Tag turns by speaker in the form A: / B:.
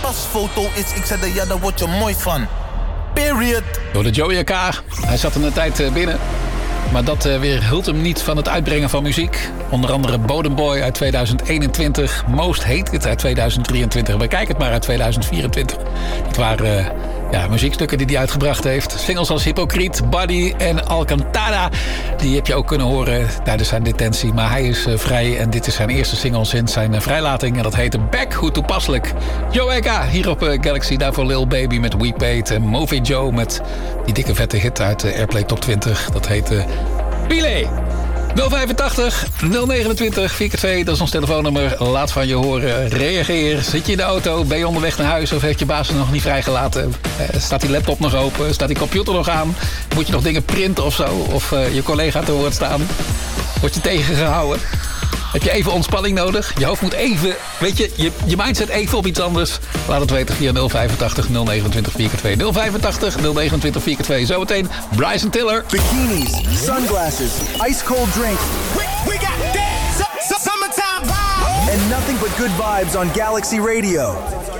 A: pasfoto is. Ik zei, ja, daar word je mooi van. Period.
B: Door de Joey AK. Hij zat een tijd binnen. Maar dat weerhield hem niet van het uitbrengen van muziek. Onder andere Bodem Boy uit 2021. Most Hated uit 2023. We kijken het maar uit 2024. Dat waren muziekstukken die hij uitgebracht heeft. Singles als Hypocriet, Buddy en Alcantara. Die heb je ook kunnen horen tijdens zijn detentie. Maar hij is vrij en dit is zijn eerste single sinds zijn vrijlating. En dat heette Back. Hoe toepasselijk. Joe Eka hier op Galaxy. Daarvoor Lil Baby met We Paid. En Movie Joe met die dikke vette hit uit de Airplay Top 20. Dat heette Pile. 085 029 4x2, dat is ons telefoonnummer. Laat van je horen, reageer. Zit je in de auto, ben je onderweg naar huis of heeft je baas nog niet vrijgelaten? Staat die laptop nog open? Staat die computer nog aan? Moet je nog dingen printen of zo? Of je collega te horen staan? Word je tegengehouden? Heb je even ontspanning nodig? Je hoofd moet even, weet je, je mindset even op iets anders. Laat het weten via 085 029 4x2. 085 029 4x2. Zometeen Bryson Tiller.
C: Bikinis, sunglasses, ice cold drinks.
D: We got that summertime vibe.
C: And nothing but good vibes on Galaxy Radio.